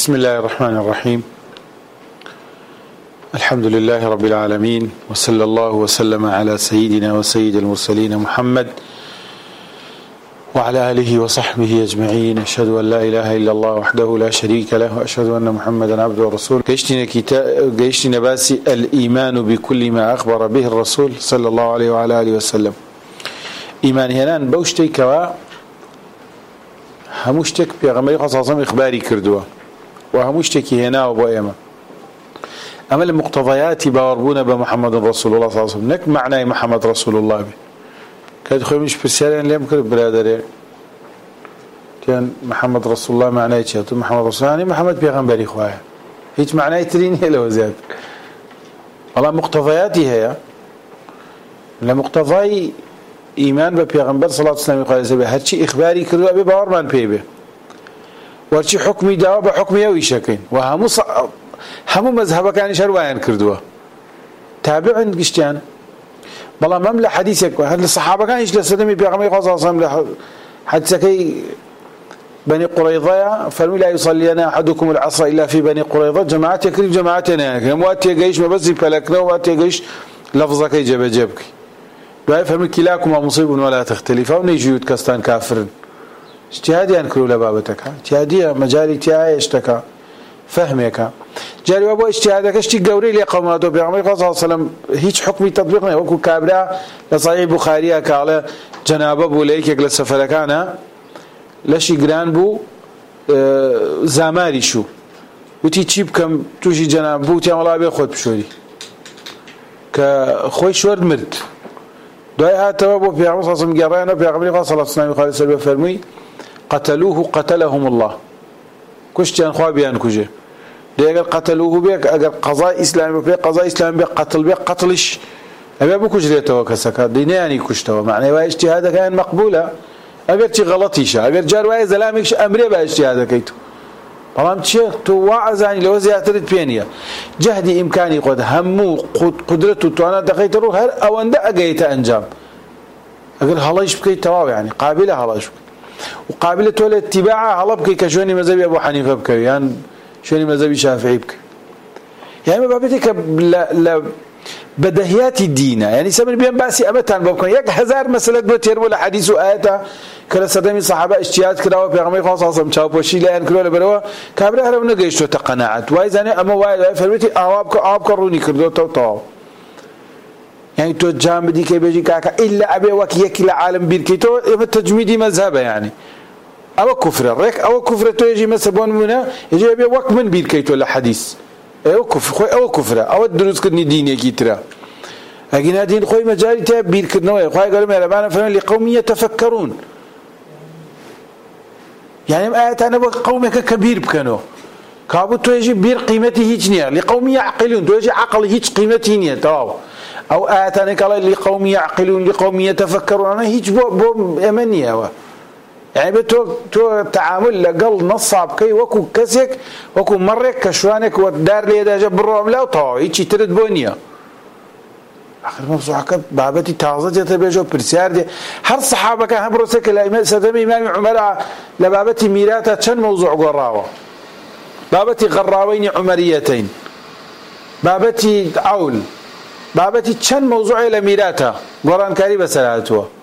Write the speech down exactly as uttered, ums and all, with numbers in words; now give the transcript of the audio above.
بسم الله الرحمن الرحيم. الحمد لله رب العالمين، وصلى الله وسلم على سيدنا وسيد المرسلين محمد وعلى آله وصحبه أجمعين. أشهد أن لا إله إلا الله وحده لا شريك له، وأشهد أن محمدا عبده ورسوله. قيشتنا كتاب قيشتنا باسي الإيمان بكل ما أخبر به الرسول صلى الله عليه وعلى آله وسلم. إيمان هنا بوشتي كوا هموشتك بيغمري خصاصا إخباري كردوا، وهموشتك هنا وبوئما أما المقتضيات باوربونا بمحمد رسول الله صلى الله عليه وسلم. نك معنى محمد رسول الله به كاد خوي مش برسالة ليه مكر برادري كان محمد رسول الله معناه شيء. محمد رسول الله يعني محمد بيغمبري خواه، هيك معناه ترين هلا وزياد. والله مقتضياتي هي لمقتضي إيمان ببيغمبر صلى الله عليه وسلم قال سبب هالشيء إخباري كردوا أبي باور من بيبه، وهالشيء حكمي دعوة بحكم يوي شكين، وهمو ص... همو مذهبه كان شروان كردوا تابع عند قشتيان. والله مملة حديثك هل الصحابة كان يجلس سدمي بيغمبر صلى الله عليه وسلم حتى كي بني قريظة فلم لا يصلينا أحدكم العصر إلا في بني قريظة جماعات يكريم جماعتنا يعني موات يجيش ما بس يفلكنا وات يجيش لفظك يجب جبك بقى فهم كلاكما مصيب ولا تختلفا ونيجي يتكستان كافر. اجتهادي أنكروا لبابتك اجتهادية مجالي تياي اشتكى فهمك جاري وابو اجتهادك اشتي قوري لي قوماتو بيغمبر صلى الله عليه وسلم هيج حكمي تطبيقنا وكو كابرا لصحيح بخاريا كاله جنابه بو ليك لسفلكانا لشي جران بو اه زاماري شو وتي تشيب كم توجي جناب بو تي والله ابي خود بشوري كخوي شورد مرد داي هاتوا بو بيغمبر صلى الله عليه وسلم قرانا بيغمبر صلى الله عليه وسلم فرمي قتلوه قتلهم الله كشتيان خوابيان كوجه ده اگر قتلوه بيك اگر قضاء اسلامي بيك قضاء اسلامي بيك قتل بيك قتلش ابي ابو كجريته وكسكا ديني يعني كشتوا معناه واي اجتهاد كان مقبوله اگر شي غلطيش اگر جار واي زلامك امري با اجتهاد كيتو طالما شيخ تو واعزاني لو زياترت بينيا جهدي امكاني قد همو قدرته تو انا دقيت روح هل او ان دقيت انجام اگر هلاش بكي تواو يعني قابله هلاش وقابله ولا اتباعها هلا بكي كشوني مذهبي ابو حنيفه بكي يعني شوني مذهبي شافعي بكي يعني ما بابتك لا لا بدهيات الدين يعني سمن بيان باسي ابتان بكون يك هزار مساله بتير ولا حديث واياته كلا سدمي صحابه اجتهاد كراو بيغمي خاص اصلا تشاوبشي لا ان كلو بروا كابره هرب نغيشتو تقناعت واي زاني اما واي فرمتي اوابك اواب كروني كردو تو تو يعني تو جامدي كي بيجي كاكا الا ابي وك يكل عالم بيركيتو التجميدي مذهبه يعني او كفر ريك او كفر تو يجي مسبون منها يجي ابي وك من بيركيتو الحديث او كفر خوي او كفر او دروس كني ديني كيترا اجينا دين خوي مجالي تا بيركنوا خوي قالوا ما انا فهم لقوم يتفكرون يعني آيات أنا قومك كبير بكنو كابو توجي بير قيمته هيجنيا لقوم يعقلون توجي عقل هيج قيمته نيا تاو أو آيات أنا قال لقوم يعقلون لقوم يتفكرون أنا هيج بو بو أمنيا يعني بتو تو تعامل لقل نصاب كي وكو كسك وكو مرك كشوانك والدار لي دا جبرهم لا تاو هيج ترد بونيا آخر مبسوح كب بابتي تازة جت بيجو برسيار دي هر صحابة كان بروسك الإمام سدمي إمام عمر لبابتي ميراتا كان موضوع قراوة بابتي غراوين عمريتين بابتي عول بابتي كان موضوع إلى ميراتا قران كاري بسلاتوا